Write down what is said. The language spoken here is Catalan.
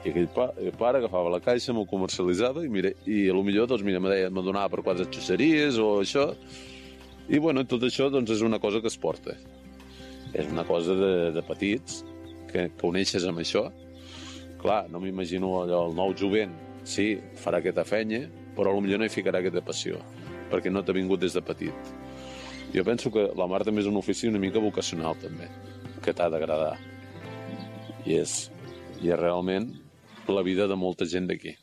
I aquell pare agafava la caixa, m'ho comercialitzava i potser doncs, mira, me donava per 4 xusseries o això. I bueno, tot això doncs, és una cosa que es porta. És una cosa de petits, que uneixes amb això. Clar, no m'imagino allò, el nou jovent, sí, farà aquesta fenya, però potser no hi ficarà aquesta passió, perquè no t'ha vingut des de petit. Jo penso que la mar també és un ofici una mica vocacional, també, que t'ha d'agradar. I és realment la vida de molta gent d'aquí.